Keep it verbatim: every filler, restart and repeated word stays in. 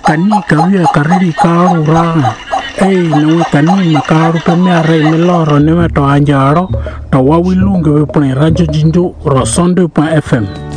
kani kawia kariri karu ra ei no kani makaru pe me are me loro ne to anjaro to wawilunge we pone radio jinjo ro sonde point f m